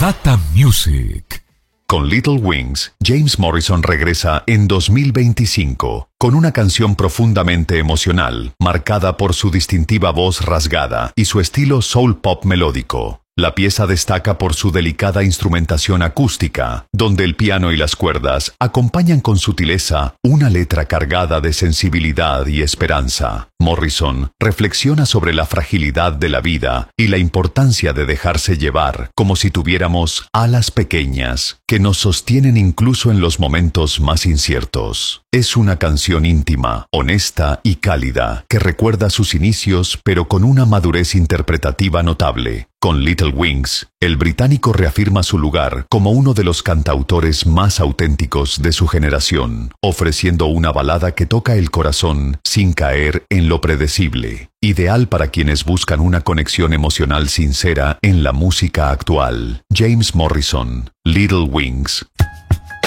Data Music. Con Little Wings, James Morrison regresa en 2025 con una canción profundamente emocional, marcada por su distintiva voz rasgada y su estilo soul pop melódico. La pieza destaca por su delicada instrumentación acústica, donde el piano y las cuerdas acompañan con sutileza una letra cargada de sensibilidad y esperanza. Morrison reflexiona sobre la fragilidad de la vida y la importancia de dejarse llevar, como si tuviéramos alas pequeñas que nos sostienen incluso en los momentos más inciertos. Es una canción íntima, honesta y cálida, que recuerda sus inicios pero con una madurez interpretativa notable. Con Little Wings, el británico reafirma su lugar como uno de los cantautores más auténticos de su generación, ofreciendo una balada que toca el corazón sin caer en lo predecible, ideal para quienes buscan una conexión emocional sincera en la música actual. James Morrison, Little Wings.